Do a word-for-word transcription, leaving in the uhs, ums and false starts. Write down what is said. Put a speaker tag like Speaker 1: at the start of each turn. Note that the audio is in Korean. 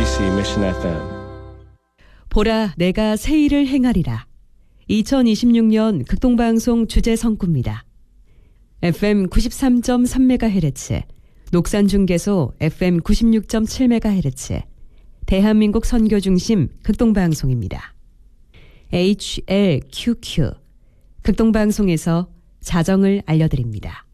Speaker 1: 엠비씨 Mission 에프엠.
Speaker 2: 보라, 내가 새 일을 행하리라. 이천이십육 년 극동방송 주제 성구입니다. 에프엠 구십삼 점 삼 메가헤르츠, 녹산중계소 에프엠 구십육 점 칠 메가헤르츠, 대한민국 선교중심 극동방송입니다. 에이치엘큐큐, 극동방송에서 자정을 알려드립니다.